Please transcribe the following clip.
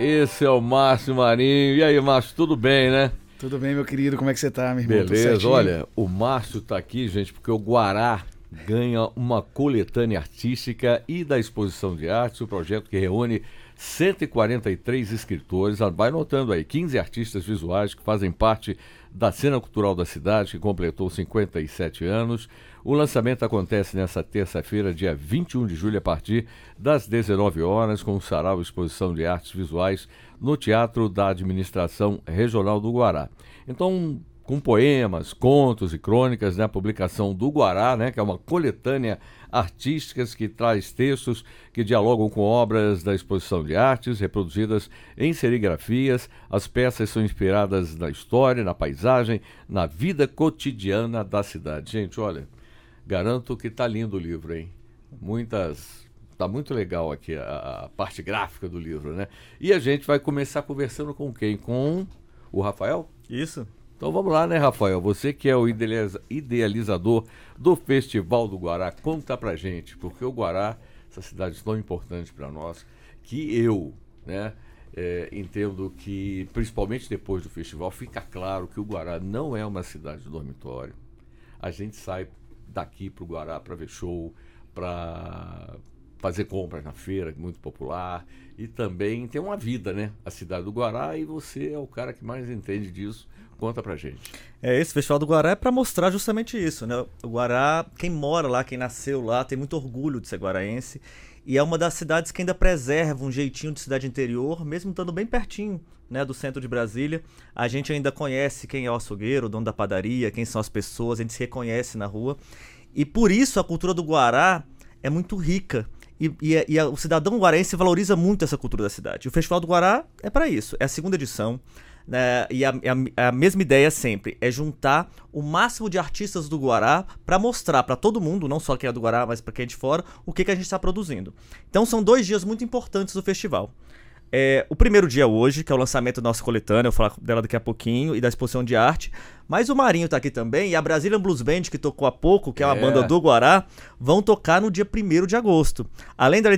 Esse é o Márcio Marinho. E aí, Márcio, tudo bem, né? Tudo bem, meu querido? Como é que você tá, meu irmão? Beleza, olha, o Márcio tá aqui, gente, porque o Guará ganha uma coletânea artística e da exposição de artes, o projeto que reúne 143 escritores, vai notando aí, 15 artistas visuais que fazem parte da cena cultural da cidade, que completou 57 anos. O lançamento acontece nessa terça-feira, dia 21 de julho, a partir das 19 horas, com o Sarau Exposição de Artes Visuais no Teatro da Administração Regional do Guará. Então, com poemas, contos e crônicas, né, a publicação do Guará, né, que é uma coletânea artísticas que traz textos que dialogam com obras da exposição de artes, reproduzidas em serigrafias. As peças são inspiradas na história, na paisagem, na vida cotidiana da cidade. Gente, olha, garanto que tá lindo o livro, hein? Tá muito legal aqui a parte gráfica do livro, né? E a gente vai começar conversando com quem? Com o Rafael? Isso. Então vamos lá, né, Rafael? Você que é o idealizador do Festival do Guará, conta pra gente, porque o Guará, essa cidade tão importante para nós, que eu, né, entendo que, principalmente depois do festival, fica claro que o Guará não é uma cidade de dormitório. A gente sai daqui pro Guará para ver show, para fazer compras na feira, que é muito popular, e também tem uma vida, né? A cidade do Guará, e você é o cara que mais entende disso. Conta pra gente. Esse Festival do Guará é para mostrar justamente isso, né? O Guará, quem mora lá, quem nasceu lá, tem muito orgulho de ser guaraense, e é uma das cidades que ainda preserva um jeitinho de cidade interior, mesmo estando bem pertinho, né, do centro de Brasília. A gente ainda conhece quem é o açougueiro, o dono da padaria, quem são as pessoas, a gente se reconhece na rua. E por isso a cultura do Guará é muito rica. E o cidadão guaraense valoriza muito essa cultura da cidade. O Festival do Guará é para isso, é a segunda edição. Né, e a mesma ideia sempre é juntar o máximo de artistas do Guará para mostrar para todo mundo, não só quem é do Guará, mas para quem é de fora, o que a gente está produzindo. Então são 2 dias muito importantes do festival. O primeiro dia hoje, que é o lançamento da nossa coletânea, eu vou falar dela daqui a pouquinho, e da exposição de arte, mas o Marinho tá aqui também, e a Brazilian Blues Band, que tocou há pouco, que é uma banda do Guará, vão tocar no dia 1º de agosto. Além da